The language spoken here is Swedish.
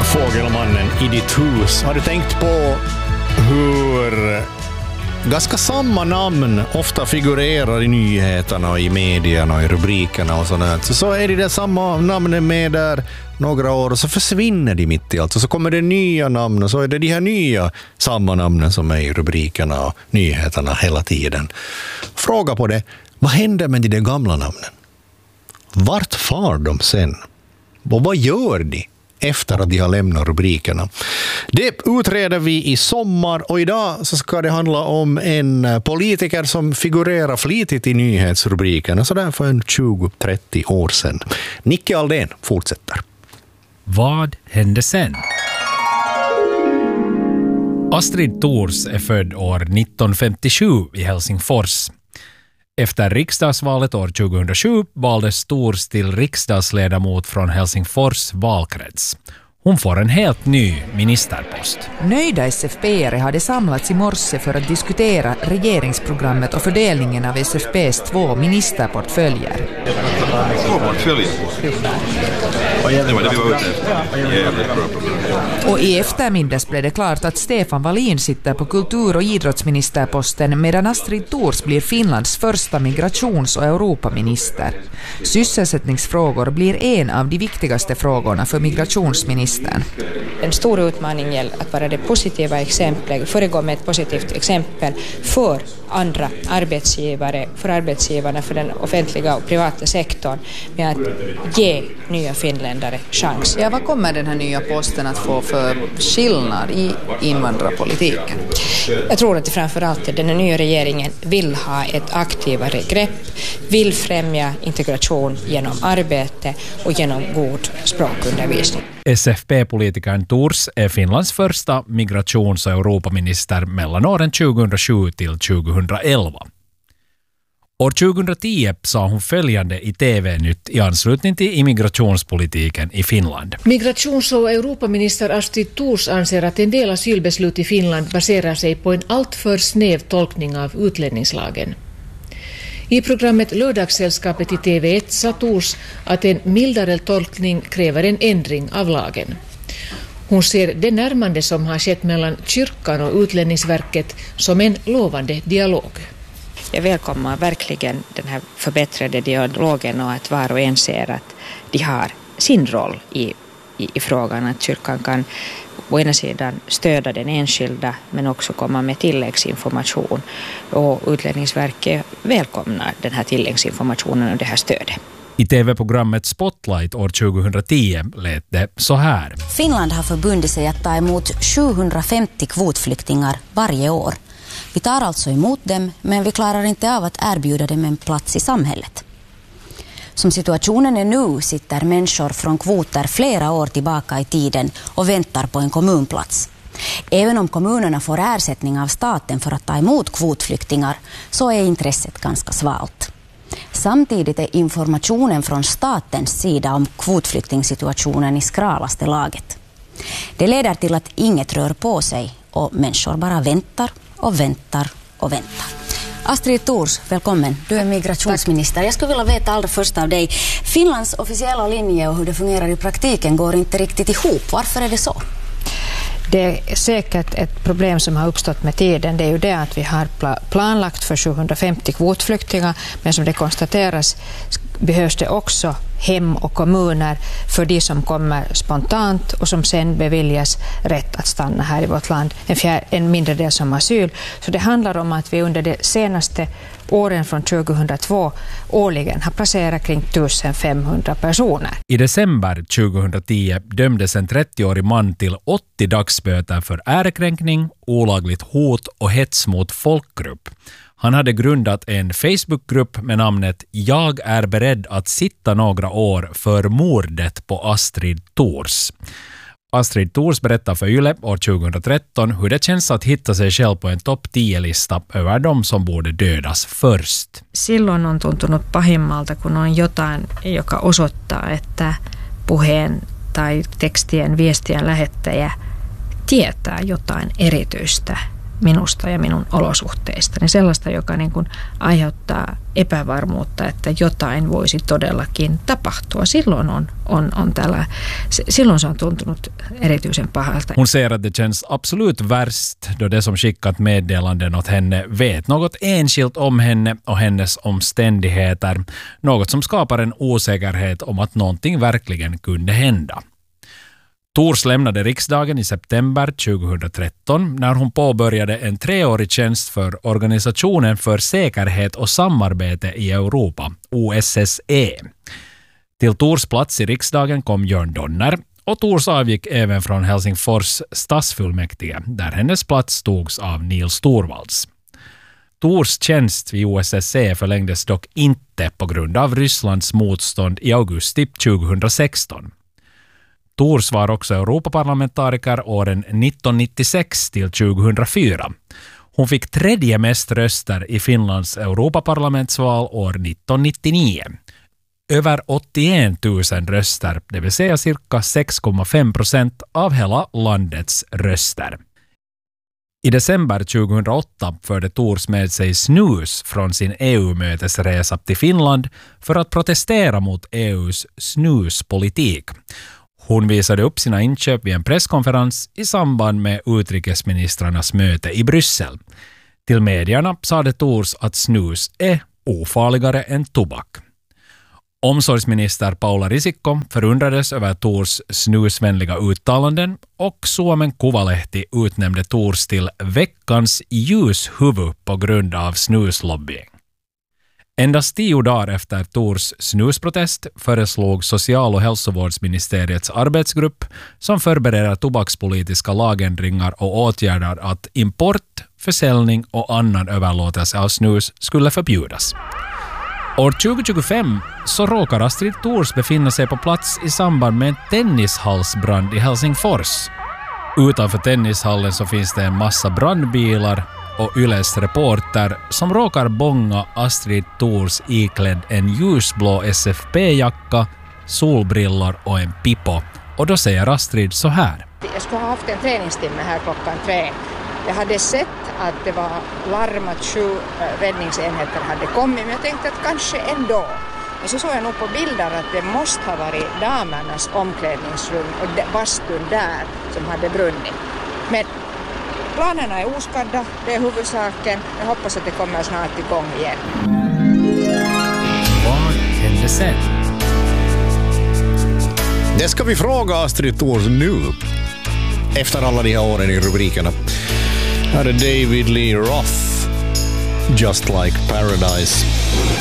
Fågelmannen i ditt hus. Har du tänkt på hur ganska samma namn ofta figurerar i nyheterna och i medierna och i rubrikerna och sådär. Så är det samma namn med där några år och så försvinner de mitt i allt. Och så kommer det nya namn och så är det de här nya samma namnen som är i rubrikerna och nyheterna hela tiden. Fråga på det, vad händer med de gamla namnen? Vart far de sen? Och vad gör de efter att de har lämnat rubrikerna? Det utreder vi i sommar och idag så ska det handla om en politiker som figurerar flitigt i nyhetsrubrikerna så där för en 20-30 år sedan. Nicke Aldén fortsätter. Vad hände sen? Astrid Thors är född år 1957 i Helsingfors. Efter riksdagsvalet år 2007 valdes Thors till riksdagsledamot från Helsingfors valkrets. Hon får en helt ny ministerpost. Nöjda SFP-are hade samlats i morse för att diskutera regeringsprogrammet och fördelningen av SFP:s 2 ministerportföljer. 2 portföljer? Det var det vi var ute efter. Och i eftermiddags blev det klart att Stefan Wallin sitter på kultur- och idrottsministerposten medan Astrid Thors blir Finlands första migrations- och Europaminister. Sysselsättningsfrågor blir en av de viktigaste frågorna för migrationsministern. En stor utmaning är att vara det positiva exemplet, föregå med ett positivt exempel för andra arbetsgivare, för arbetsgivarna, för den offentliga och privata sektorn med att ge nya finländare chans. Ja, vad kommer den här nya posten att få för skillnad i invandrarpolitiken? Jag tror att framförallt den nya regeringen vill ha ett aktivare grepp, vill främja integration genom arbete och genom god språkundervisning. SFP-politikern Thors är Finlands första migrations- och Europaminister mellan åren 2007 till 2011. År 2010 sa hon följande i TV-nytt i anslutning till immigrationspolitiken i Finland. Migrations- och Europaminister Astrid Thors anser att en del asylbeslut i Finland baserar sig på en alltför snäv tolkning av utlänningslagen. I programmet Lördagssällskapet i TV1 sa Thors att en mildare tolkning kräver en ändring av lagen. Hon ser det närmande som har skett mellan kyrkan och utlänningsverket som en lovande dialog. Jag välkomnar verkligen den här förbättrade dialogen och att var och en ser att de har sin roll i frågan. Att kyrkan kan på ena sidan stödja den enskilda men också komma med tilläggsinformation. Och utlänningsverket välkomnar den här tilläggsinformationen och det här stödet. I TV-programmet Spotlight år 2010 lät det så här. Finland har förbundit sig att ta emot 750 kvotflyktingar varje år. Vi tar alltså emot dem, men vi klarar inte av att erbjuda dem en plats i samhället. Som situationen är nu sitter människor från kvoter flera år tillbaka i tiden och väntar på en kommunplats. Även om kommunerna får ersättning av staten för att ta emot kvotflyktingar så är intresset ganska svalt. Samtidigt är informationen från statens sida om kvotflyktingsituationen i skralaste laget. Det leder till att inget rör på sig och människor bara väntar och väntar och väntar. Astrid Thors, välkommen. Du är migrationsminister. Tack. Jag skulle vilja veta allra först av dig. Finlands officiella linje och hur det fungerar i praktiken går inte riktigt ihop. Varför är det så? Det är säkert ett problem som har uppstått med tiden. Det är ju det att vi har planlagt för 750 kvotflyktingar, men som det konstateras behövs det också hem och kommuner för de som kommer spontant och som sen beviljas rätt att stanna här i vårt land. En mindre del som asyl. Så det handlar om att vi under de senaste åren från 2002 årligen har placerat kring 1500 personer. I december 2010 dömdes en 30-årig man till 80 dagsböter för ärekränkning, olagligt hot och hets mot folkgrupp. Han hade grundat en Facebookgrupp med namnet Jag är beredd att sitta några år för mordet på Astrid Thors. Astrid Thors berättar för Yle år 2013 hur det känns att hitta sig själv på en topp 10-lista över de som borde dödas först. Silloin on tuntunut pahimmalta, kun on jotain, joka osoittaa, että puheen tai tekstien, viestien lähettäjä tietää jotain erityistä minusta ja minun olosuhteista, niin sellaista, joka niin kuin aiheuttaa epävarmuutta, että jotain voisi todellakin tapahtua. Silloin se on tuntunut erityisen pahalta. Hon säger att det känns absolut värst då det som skickat meddelanden åt henne vet något enskilt om henne och hennes omständigheter, något som skapar en osäkerhet om att någonting verkligen kunde hända. Thors lämnade riksdagen i september 2013 när hon påbörjade en 3-årig tjänst för Organisationen för säkerhet och samarbete i Europa, OSSE. Till Thors plats i riksdagen kom Jörn Donner och Thors avgick även från Helsingfors stadsfullmäktige där hennes plats togs av Nils Torvalds. Thors tjänst vid OSSE förlängdes dock inte på grund av Rysslands motstånd i augusti 2016. Thors var också Europaparlamentariker åren 1996 till 2004. Hon fick 3:e mest röster i Finlands Europaparlamentsval år 1999. Över 81 000 röster, det vill säga cirka 6,5% av hela landets röster. I december 2008 förde Thors med sig snus från sin EU-mötesresa till Finland för att protestera mot EUs snuspolitik. Hon visade upp sina inköp vid en presskonferens i samband med utrikesministrarnas möte i Bryssel. Till medierna sade Thors att snus är ofarligare än tobak. Omsorgsminister Paula Risikko förundrades över Thors snusvänliga uttalanden och Suomen Kuvalehti utnämnde Thors till veckans ljushuvud på grund av snuslobbying. Endast 10 dagar efter Thors snusprotest föreslog social- och hälsovårdsministeriets arbetsgrupp som förbereder tobakspolitiska lagändringar och åtgärder att import, försäljning och annan överlåtelse av snus skulle förbjudas. År 2025 så råkar Astrid Thors befinna sig på plats i samband med en tennishallsbrand i Helsingfors. Utanför tennishallen så finns det en massa brandbilar och Yles reporter som råkar bånga Astrid Thors iklädd en ljusblå SFP-jacka, solbrillor och en pipo. Och då säger Astrid så här. Jag skulle ha haft en träningstimme här klockan 3. Jag hade sett att det var larm att 7 räddningsenheter hade kommit, men jag tänkte att kanske ändå. Men så såg jag nog på bilder att det måste ha varit damernas omklädningsrum och bastun där som hade brunnit. Men planerna är oskadda, det är huvudsaken. Jag hoppas att det kommer snart igång igen. Vad hände sen? Det ska vi fråga Astrid Thors nu. Efter alla de här åren i rubrikerna. Här är David Lee Roth, Just Like Paradise.